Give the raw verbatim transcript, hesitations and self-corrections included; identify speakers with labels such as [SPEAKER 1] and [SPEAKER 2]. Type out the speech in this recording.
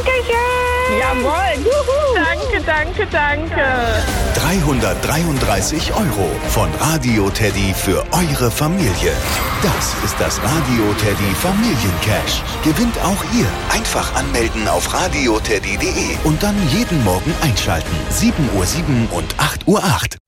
[SPEAKER 1] Dankeschön.
[SPEAKER 2] Jawohl. Juhu. Danke, danke, danke.
[SPEAKER 3] dreihundertdreiunddreißig Euro von Radio Teddy für eure Familie. Das ist das Radio Teddy Familiencash. Gewinnt auch ihr. Einfach anmelden auf radioteddy punkt de und dann jeden Morgen einschalten. sieben Uhr sieben und acht Uhr acht.